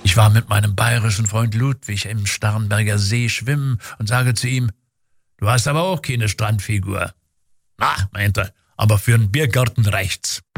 Ich war mit meinem bayerischen Freund Ludwig im Starnberger See schwimmen und sage zu ihm, »Du hast aber auch keine Strandfigur.« »Na«, meint er, »aber für einen Biergarten reicht's.«